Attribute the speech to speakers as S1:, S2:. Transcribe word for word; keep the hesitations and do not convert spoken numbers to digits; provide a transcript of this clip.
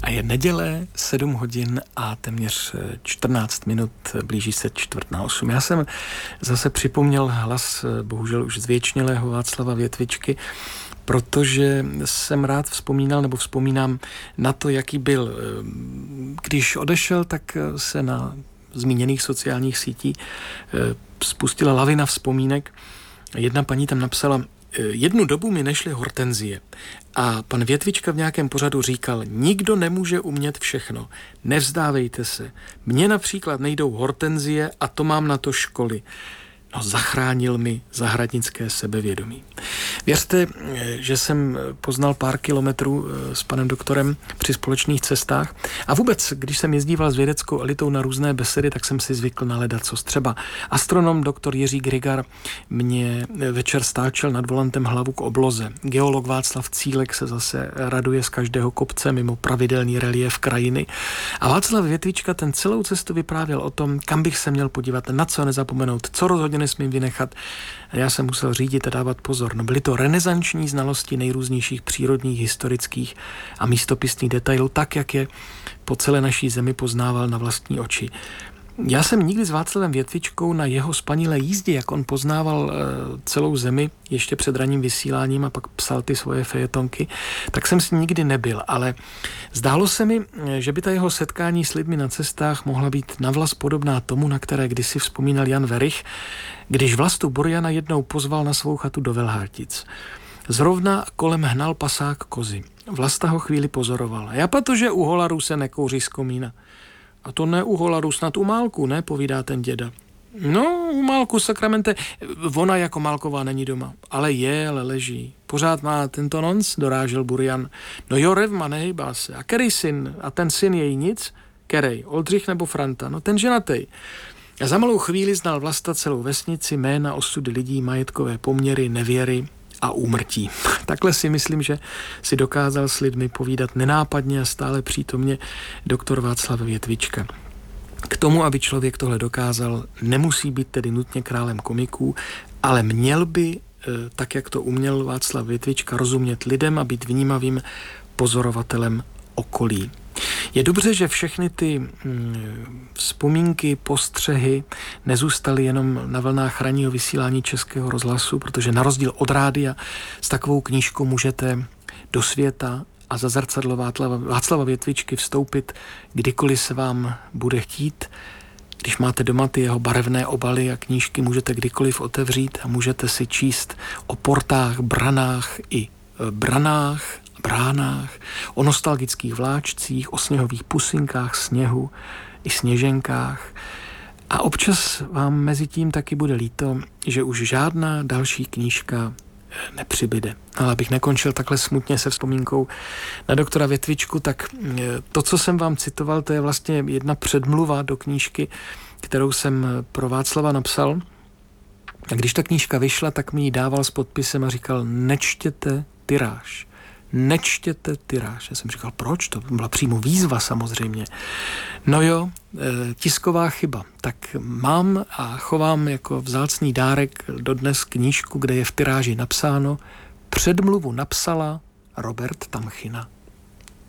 S1: A je neděle, sedm hodin a téměř čtrnáct minut, blíží se čtvrt na osm. Já jsem zase připomněl hlas bohužel už zvěčnělého Václava Větvičky, protože jsem rád vzpomínal nebo vzpomínám na to, jaký byl. Když odešel, tak se na zmíněných sociálních sítí spustila lavina vzpomínek. Jedna paní tam napsala: jednu dobu mi nešly hortenzie a pan Větvička v nějakém pořadu říkal: nikdo nemůže umět všechno, nevzdávejte se. Mně například nejdou hortenzie a to mám na to školy. No, zachránil mi zahradnické sebevědomí. Věřte, že jsem poznal pár kilometrů s panem doktorem při společných cestách a vůbec, když jsem jezdíval s vědeckou elitou na různé besedy, tak jsem si zvykl na ledacos. Třeba astronom doktor Jiří Grigar mě večer stáčel nad volantem hlavu k obloze. Geolog Václav Cílek se zase raduje z každého kopce mimo pravidelný relief krajiny. A Václav Větvička ten celou cestu vyprávěl o tom, kam bych se měl podívat, na co nezapomenout, co rozhodně nesmím vynechat. A já jsem musel řídit a dávat pozor. No, byly to renesanční znalosti nejrůznějších přírodních, historických a místopisných detailů, tak, jak je po celé naší zemi poznával na vlastní oči. Já jsem nikdy s Václavem Větvičkou na jeho spanilé jízdě, jak on poznával celou zemi ještě před ranním vysíláním a pak psal ty svoje fejetonky, tak jsem s ním nikdy nebyl, ale zdálo se mi, že by ta jeho setkání s lidmi na cestách mohla být navlas podobná tomu, na které kdysi vzpomínal Jan Werich, když Vlastu Borjana jednou pozval na svou chatu do Velhartic. Zrovna kolem hnal pasák kozy. Vlasta ho chvíli pozoroval. Já protože u holarů se nekouří z komína. A to ne u holarů, snad u Málku, ne, povídá ten děda. No, u Málku, sakramente, ona jako Málková není doma, ale je, ale leží. Pořád má tento nonc, dorážel Burjan. No jo, revma, nehejbá se. A který syn? A ten syn její nic? Kerej, Oldřich nebo Franta? No ten ženatej. A za malou chvíli znal Vlasta celou vesnici, jména, osudy lidí, majetkové poměry, nevěry a úmrtí. Takhle si myslím, že si dokázal s lidmi povídat nenápadně a stále přítomně doktor Václav Větvička. K tomu, aby člověk tohle dokázal, nemusí být tedy nutně králem komiků, ale měl by, tak jak to uměl Václav Větvička, rozumět lidem a být vnímavým pozorovatelem okolí. Je dobře, že všechny ty hm, vzpomínky, postřehy nezůstaly jenom na vlnách ranního vysílání Českého rozhlasu, protože na rozdíl od rádia s takovou knížkou můžete do světa a za zrcadlo Václava, Václava Větvičky vstoupit, kdykoliv se vám bude chtít. Když máte doma ty jeho barevné obaly a knížky, můžete kdykoliv otevřít a můžete si číst o portách, branách i branách, bránách, o nostalgických vláčcích, o sněhových pusinkách, sněhu i sněženkách. A občas vám mezi tím taky bude líto, že už žádná další knížka nepřibyde. Ale abych nekončil takhle smutně se vzpomínkou na doktora Větvičku, tak to, co jsem vám citoval, to je vlastně jedna předmluva do knížky, kterou jsem pro Václava napsal. A když ta knížka vyšla, tak mi ji dával s podpisem a říkal: nečtěte tiráž. Nečtěte tiráž. Já jsem říkal, proč? To byla přímo výzva samozřejmě. No jo, tisková chyba. Tak mám a chovám jako vzácný dárek dodnes knížku, kde je v tiráži napsáno: předmluvu napsala Robert Tamchina.